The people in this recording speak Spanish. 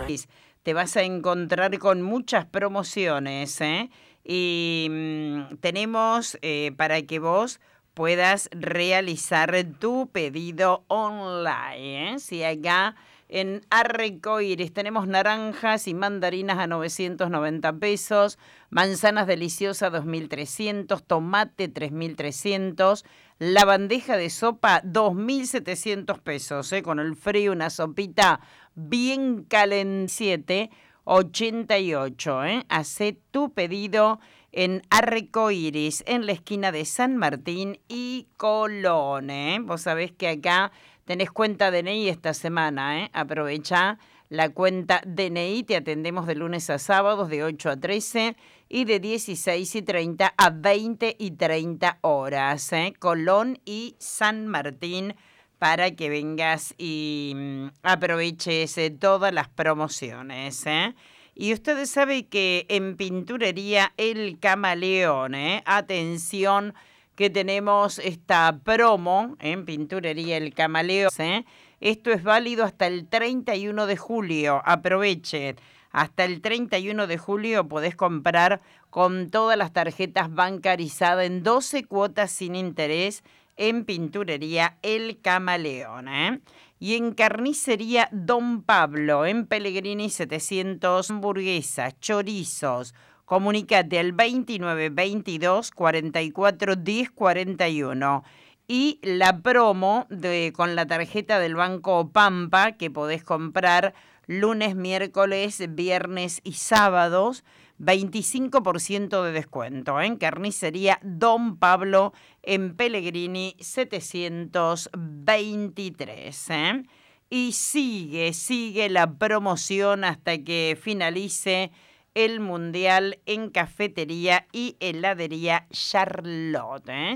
Te vas a encontrar con muchas promociones, ¿eh? Y tenemos para que vos puedas realizar tu pedido online, ¿eh? Si acá en Arcoíris tenemos naranjas y mandarinas a 990 pesos, manzanas deliciosas 2.300, tomate 3.300, la bandeja de sopa 2.700 pesos, con el frío una sopita bien calentita, 88, Hacé tu pedido en Arcoíris, en la esquina de San Martín y Colón, Vos sabés que acá tenés cuenta DNI esta semana, Aprovechá la cuenta DNI, te atendemos de lunes a sábados de 8 a 13 y de 16:30 a 20:30 horas, Colón y San Martín, para que vengas y aproveches todas las promociones, Y ustedes saben que en Pinturería El Camaleón, atención, que tenemos esta promo en Pinturería El Camaleón, Esto es válido hasta el 31 de julio, aprovechen. Hasta el 31 de julio podés comprar con todas las tarjetas bancarizadas en 12 cuotas sin interés en Pinturería El Camaleón, Y en Carnicería Don Pablo, en Pellegrini 700, hamburguesas, chorizos. Comunícate al 2922 44 10 41. Y la promo con la tarjeta del Banco Pampa, que podés comprar lunes, miércoles, viernes y sábados, 25% de descuento en Carnicería Don Pablo en Pellegrini 723. Y sigue la promoción hasta que finalice el Mundial en Cafetería y Heladería Charlotte.